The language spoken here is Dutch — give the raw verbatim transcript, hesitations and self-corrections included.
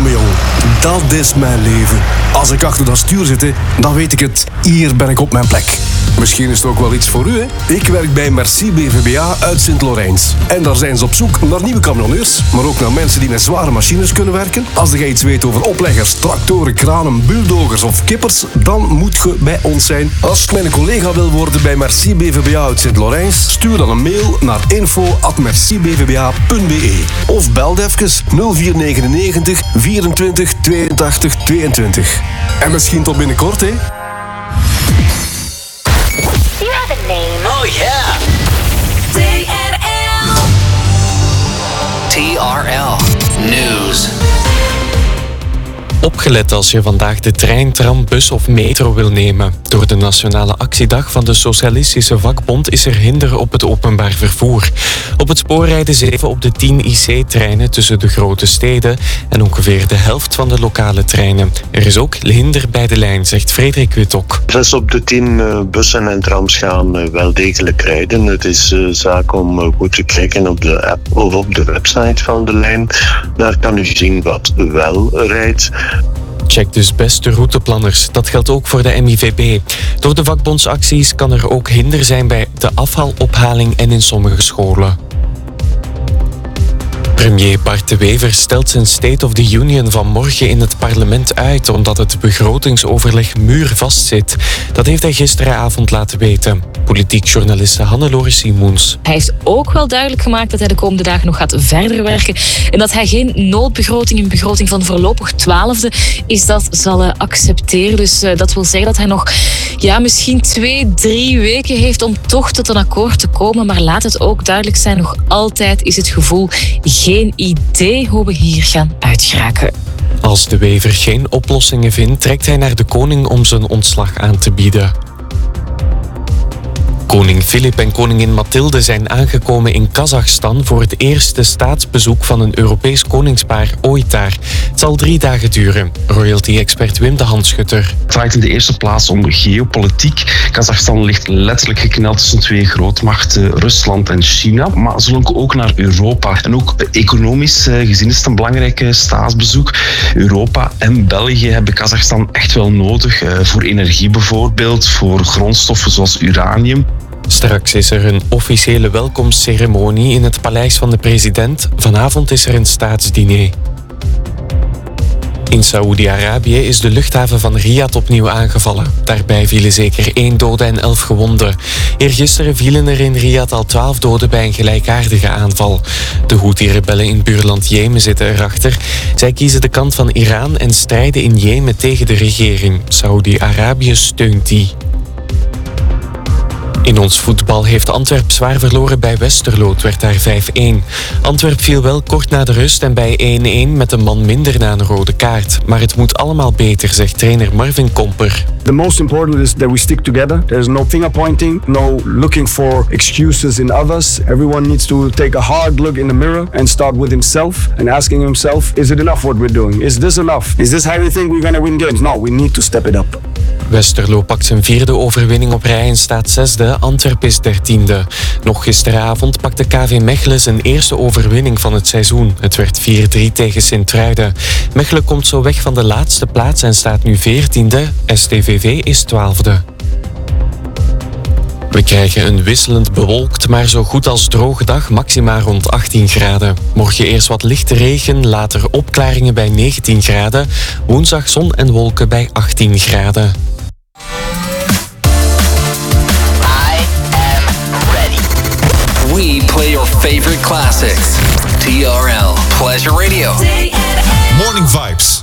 me jong, dat is mijn leven. Als ik achter dat stuur zit, dan weet ik het. Hier ben ik op mijn plek. Misschien is het ook wel iets voor u, hè? Ik werk bij Merci B V B A uit Sint-Lorijns. En daar zijn ze op zoek naar nieuwe camionneurs, maar ook naar mensen die met zware machines kunnen werken. Als je iets weet over opleggers, tractoren, kranen, bulldozers of kippers, dan moet je bij ons zijn. Als je mijn collega wil worden bij Merci B V B A uit Sint-Lorijns, stuur dan een mail naar info at merci b v b a punt b e of bel even nul vier negenennegentig vierentwintig tweeëntachtig tweeëntwintig. En misschien tot binnenkort, hè? You have a name. Oh yeah. T R L. T R L News. Opgelet als je vandaag de trein, tram, bus of metro wil nemen. Door de Nationale Actiedag van de Socialistische Vakbond is er hinder op het openbaar vervoer. Op het spoor rijden zeven op de tien I C-treinen tussen de grote steden en ongeveer de helft van de lokale treinen. Er is ook hinder bij de lijn, zegt Frederik Witok. Zes op de tien uh, bussen en trams gaan uh, wel degelijk rijden. Het is uh, zaak om uh, goed te kijken op de app of op de website van de lijn. Daar kan u zien wat wel rijdt. Check dus best de routeplanners. Dat geldt ook voor de M I V B. Door de vakbondsacties kan er ook hinder zijn bij de afvalophaling en in sommige scholen. Premier Bart De Wever stelt zijn State of the Union van morgen in het parlement uit omdat het begrotingsoverleg muurvast zit. Dat heeft hij gisteravond laten weten. Politiek journaliste Hannelore Simoens. Hij heeft ook wel duidelijk gemaakt dat hij de komende dagen nog gaat verder werken en dat hij geen noodbegroting, een begroting van voorlopig twaalfde, is dat zal accepteren. Dus uh, dat wil zeggen dat hij nog ja, misschien twee, drie weken heeft om toch tot een akkoord te komen. Maar laat het ook duidelijk zijn, nog altijd is het gevoel geen idee hoe we hier gaan uitgeraken. Als De Wever geen oplossingen vindt, trekt hij naar de koning om zijn ontslag aan te bieden. Koning Filip en koningin Mathilde zijn aangekomen in Kazachstan voor het eerste staatsbezoek van een Europees koningspaar ooit daar. Het zal drie dagen duren. Royalty-expert Wim de Handschutter. Het draait in de eerste plaats om geopolitiek. Kazachstan ligt letterlijk gekneld tussen twee grootmachten, Rusland en China. Maar ze lonken ook naar Europa. En ook economisch gezien is het een belangrijk staatsbezoek. Europa en België hebben Kazachstan echt wel nodig. Voor energie bijvoorbeeld, voor grondstoffen zoals uranium. Straks is er een officiële welkomstceremonie in het paleis van de president. Vanavond is er een staatsdiner. In Saoedi-Arabië is de luchthaven van Riyadh opnieuw aangevallen. Daarbij vielen zeker één dode en elf gewonden. Eergisteren vielen er in Riyadh al twaalf doden bij een gelijkaardige aanval. De Houthi-rebellen in buurland Jemen zitten erachter. Zij kiezen de kant van Iran en strijden in Jemen tegen de regering. Saoedi-Arabië steunt die. In ons voetbal heeft Antwerp zwaar verloren bij Westerlo. Het werd daar vijf-één. Antwerp viel wel kort na de rust en bij één-één met een man minder na een rode kaart. Maar het moet allemaal beter, zegt trainer Marvin Komper. The most important is that we stick together. There's no finger pointing, no looking for excuses in others. Everyone needs to take a hard look in the mirror and start with himself and asking himself, is it enough what we're doing? Is this enough? Is this how we think we're going to win games? No, we need to step it up. Westerlo pakt zijn vierde overwinning op rij en staat zesde. Antwerp is dertiende. Nog gisteravond pakte K V Mechelen zijn eerste overwinning van het seizoen. Het werd vier-drie tegen Sint-Truiden. Mechelen komt zo weg van de laatste plaats en staat nu veertiende. S T V V is twaalfde. We krijgen een wisselend bewolkt, maar zo goed als droge dag, maxima rond achttien graden. Morgen eerst wat lichte regen, later opklaringen bij negentien graden. Woensdag zon en wolken bij achttien graden. We play your favorite classics. T R L Pleasure Radio. Morning Vibes.